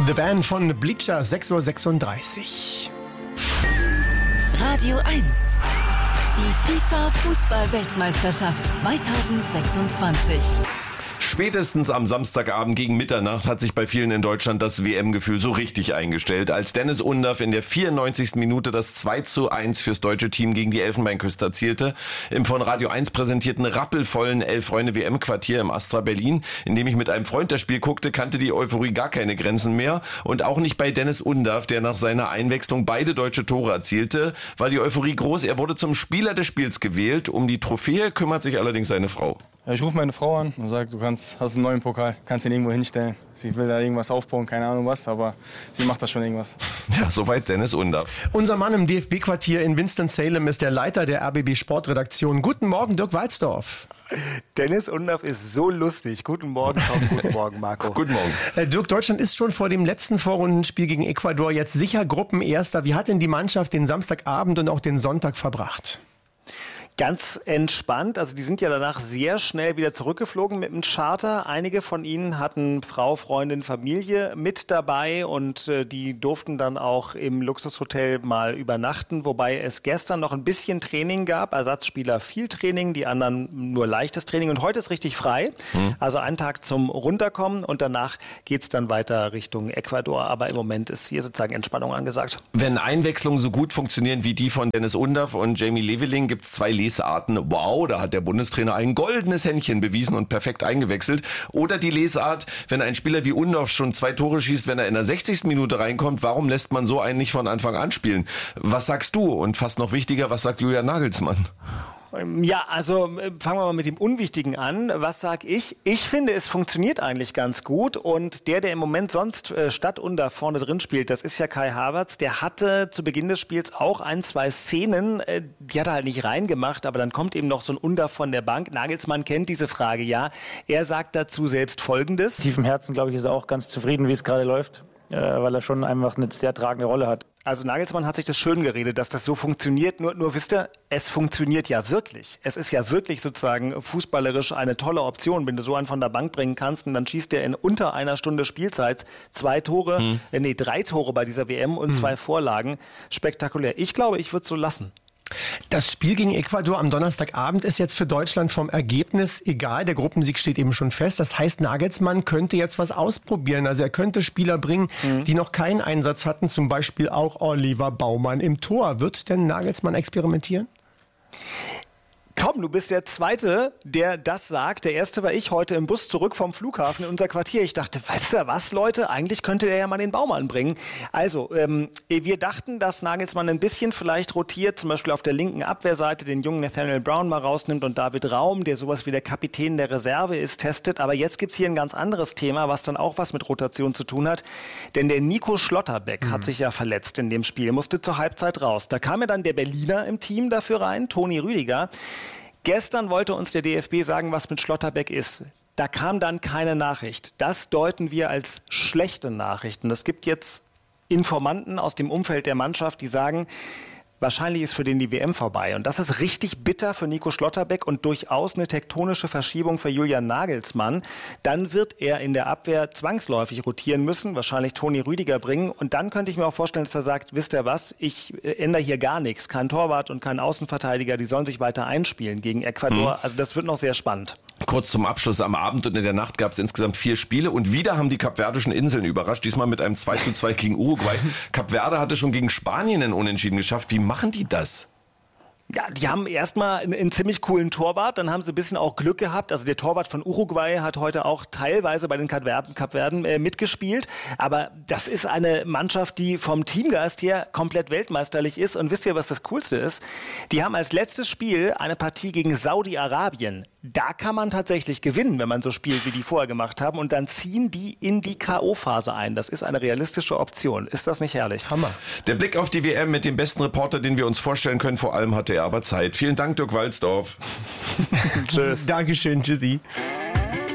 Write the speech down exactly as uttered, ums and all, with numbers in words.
The Van von Bleacher, sechs Uhr sechsunddreißig. Radio eins. Die FIFA-Fußball-Weltmeisterschaft zweitausendsechsundzwanzig. Spätestens am Samstagabend gegen Mitternacht hat sich bei vielen in Deutschland das W M-Gefühl so richtig eingestellt, als Dennis Undaff in der vierundneunzigsten Minute das zwei zu eins fürs deutsche Team gegen die Elfenbeinküste erzielte. Im von Radio eins präsentierten rappelvollen Elf-Freunde-W M-Quartier im Astra Berlin, in dem ich mit einem Freund das Spiel guckte, kannte die Euphorie gar keine Grenzen mehr. Und auch nicht bei Dennis Undaff, der nach seiner Einwechslung beide deutsche Tore erzielte, war die Euphorie groß. Er wurde zum Spieler des Spiels gewählt. Um die Trophäe kümmert sich allerdings seine Frau. Ja, ich rufe meine Frau an und sage, du kannst, hast einen neuen Pokal, kannst ihn irgendwo hinstellen. Sie will da irgendwas aufbauen, keine Ahnung was, aber sie macht da schon irgendwas. Ja, soweit Dennis Undaff. Unser Mann im D F B-Quartier in Winston-Salem ist der Leiter der R B B-Sportredaktion. Guten Morgen, Dirk Walzdorf. Dennis Undaff ist so lustig. Guten Morgen, Tom. Guten Morgen, Marco. Guten Morgen. Äh, Dirk, Deutschland ist schon vor dem letzten Vorrundenspiel gegen Ecuador jetzt sicher Gruppenerster. Wie hat denn die Mannschaft den Samstagabend und auch den Sonntag verbracht? Ganz entspannt. Also die sind ja danach sehr schnell wieder zurückgeflogen mit dem Charter. Einige von ihnen hatten Frau, Freundin, Familie mit dabei und äh, die durften dann auch im Luxushotel mal übernachten, wobei es gestern noch ein bisschen Training gab. Ersatzspieler viel Training, die anderen nur leichtes Training und heute ist richtig frei. Hm. Also einen Tag zum Runterkommen und danach geht's dann weiter Richtung Ecuador. Aber im Moment ist hier sozusagen Entspannung angesagt. Wenn Einwechslungen so gut funktionieren wie die von Dennis Undaff und Jamie Leveling, gibt's zwei Lesarten. Wow, da hat der Bundestrainer ein goldenes Händchen bewiesen und perfekt eingewechselt. Oder die Lesart, wenn ein Spieler wie Undaff schon zwei Tore schießt, wenn er in der sechzigsten Minute reinkommt, warum lässt man so einen nicht von Anfang an spielen? Was sagst du? Und fast noch wichtiger, was sagt Julian Nagelsmann? Ja, also fangen wir mal mit dem Unwichtigen an. Was sag ich? Ich finde, es funktioniert eigentlich ganz gut und der, der im Moment sonst äh, statt Undaff vorne drin spielt, das ist ja Kai Havertz. Der hatte zu Beginn des Spiels auch ein, zwei Szenen, äh, die hat er halt nicht reingemacht, aber dann kommt eben noch so ein Undaff von der Bank. Nagelsmann kennt diese Frage, ja. Er sagt dazu selbst Folgendes. Tief im Herzen, glaube ich, ist er auch ganz zufrieden, wie es gerade läuft, äh, weil er schon einfach eine sehr tragende Rolle hat. Also Nagelsmann hat sich das schön geredet, dass das so funktioniert. Nur, nur wisst ihr, es funktioniert ja wirklich. Es ist ja wirklich sozusagen fußballerisch eine tolle Option, wenn du so einen von der Bank bringen kannst und dann schießt der in unter einer Stunde Spielzeit zwei Tore, hm. äh, nee, drei Tore bei dieser W M und hm. zwei Vorlagen. Spektakulär. Ich glaube, ich würde es so lassen. Das Spiel gegen Ecuador am Donnerstagabend ist jetzt für Deutschland vom Ergebnis egal. Der Gruppensieg steht eben schon fest. Das heißt, Nagelsmann könnte jetzt was ausprobieren. Also er könnte Spieler bringen, mhm. die noch keinen Einsatz hatten. Zum Beispiel auch Oliver Baumann im Tor. Wird denn Nagelsmann experimentieren? Tom, du bist der Zweite, der das sagt. Der Erste war ich heute im Bus zurück vom Flughafen in unser Quartier. Ich dachte, weißt du was, Leute, eigentlich könnte der ja mal den Baumann bringen. Also, ähm, wir dachten, dass Nagelsmann ein bisschen vielleicht rotiert, zum Beispiel auf der linken Abwehrseite den jungen Nathaniel Brown mal rausnimmt und David Raum, der sowas wie der Kapitän der Reserve ist, testet. Aber jetzt gibt's hier ein ganz anderes Thema, was dann auch was mit Rotation zu tun hat. Denn der Nico Schlotterbeck mhm. hat sich ja verletzt in dem Spiel, musste zur Halbzeit raus. Da kam ja dann der Berliner im Team dafür rein, Toni Rüdiger. Gestern wollte uns der D F B sagen, was mit Schlotterbeck ist. Da kam dann keine Nachricht. Das deuten wir als schlechte Nachrichten. Es gibt jetzt Informanten aus dem Umfeld der Mannschaft, die sagen, wahrscheinlich ist für den die W M vorbei. Und das ist richtig bitter für Nico Schlotterbeck und durchaus eine tektonische Verschiebung für Julian Nagelsmann. Dann wird er in der Abwehr zwangsläufig rotieren müssen, wahrscheinlich Toni Rüdiger bringen. Und dann könnte ich mir auch vorstellen, dass er sagt, wisst ihr was, ich ändere hier gar nichts. Kein Torwart und kein Außenverteidiger, die sollen sich weiter einspielen gegen Ecuador. Mhm. Also das wird noch sehr spannend. Kurz zum Abschluss, am Abend und in der Nacht gab es insgesamt vier Spiele und wieder haben die Kapverdischen Inseln überrascht, diesmal mit einem zwei zu zwei gegen Uruguay. Kapverde hatte schon gegen Spanien einen Unentschieden geschafft. Wie machen die das? Ja, die haben erstmal einen, einen ziemlich coolen Torwart, dann haben sie ein bisschen auch Glück gehabt. Also der Torwart von Uruguay hat heute auch teilweise bei den Kapverden, Kapverden äh, mitgespielt. Aber das ist eine Mannschaft, die vom Teamgeist her komplett weltmeisterlich ist. Und wisst ihr, was das Coolste ist? Die haben als letztes Spiel eine Partie gegen Saudi-Arabien. Da kann man tatsächlich gewinnen, wenn man so spielt, wie die vorher gemacht haben. Und dann ziehen die in die K O-Phase ein. Das ist eine realistische Option. Ist das nicht herrlich? Hammer. Der Blick auf die W M mit dem besten Reporter, den wir uns vorstellen können. Vor allem hatte er aber Zeit. Vielen Dank, Dirk Walzdorf. Tschüss. Dankeschön, tschüssi.